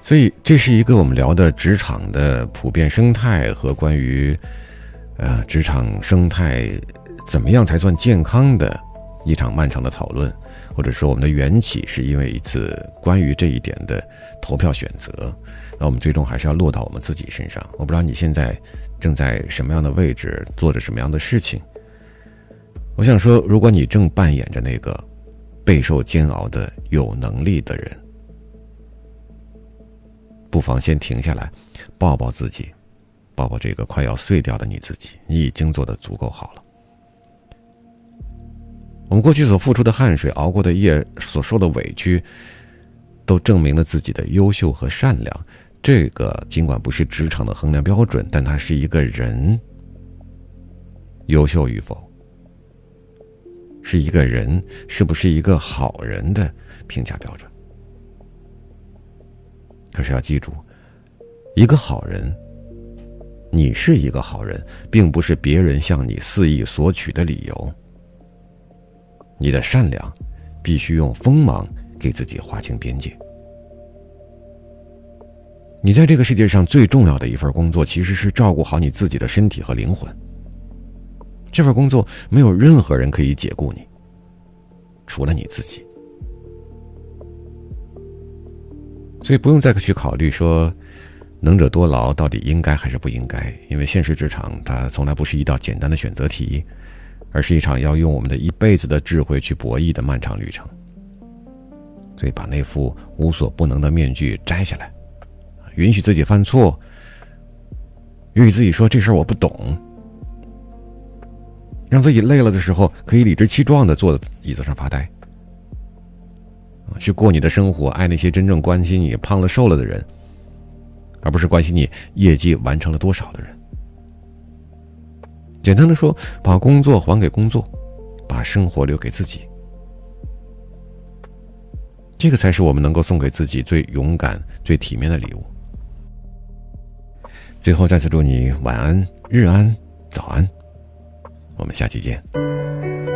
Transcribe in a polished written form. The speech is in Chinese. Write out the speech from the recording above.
所以这是一个我们聊的职场的普遍生态和关于职场生态怎么样才算健康的一场漫长的讨论，或者说我们的缘起是因为一次关于这一点的投票选择，那我们最终还是要落到我们自己身上。我不知道你现在正在什么样的位置，做着什么样的事情。我想说，如果你正扮演着那个备受煎熬的有能力的人，不妨先停下来，抱抱自己，抱抱这个快要碎掉的你自己，你已经做得足够好了。我们过去所付出的汗水，熬过的夜，所受的委屈，都证明了自己的优秀和善良。这个尽管不是职场的衡量标准，但它是一个人优秀与否，是一个人是不是一个好人的评价标准。可是要记住，一个好人，你是一个好人，并不是别人向你肆意索取的理由。你的善良必须用锋芒给自己划清边界。你在这个世界上最重要的一份工作，其实是照顾好你自己的身体和灵魂。这份工作没有任何人可以解雇你，除了你自己。所以不用再去考虑说能者多劳到底应该还是不应该，因为现实职场它从来不是一道简单的选择题，而是一场要用我们的一辈子的智慧去博弈的漫长旅程。所以把那副无所不能的面具摘下来，允许自己犯错，允许自己说这事儿我不懂，让自己累了的时候可以理直气壮地坐在椅子上发呆，去过你的生活，爱那些真正关心你胖了瘦了的人，而不是关心你业绩完成了多少的人。简单的说，把工作还给工作，把生活留给自己，这个才是我们能够送给自己最勇敢最体面的礼物。最后再次祝你晚安、日安、早安，我们下期见。